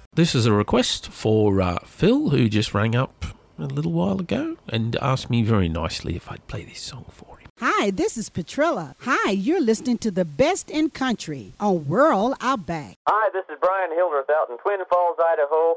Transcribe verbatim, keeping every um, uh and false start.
This is a request for uh, Phil, who just rang up a little while ago and asked me very nicely if I'd play this song for him. Hi, this is Petrilla. Hi, you're listening to the best in country on World Outback. Hi, this is Brian Hildreth out in Twin Falls, Idaho.